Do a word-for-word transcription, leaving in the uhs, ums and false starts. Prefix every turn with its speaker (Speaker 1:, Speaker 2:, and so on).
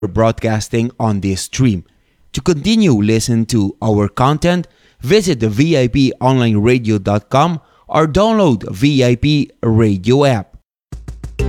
Speaker 1: broadcasting on this stream. To continue listening to our content, visit the V I P online radio dot com or download V I P radio app.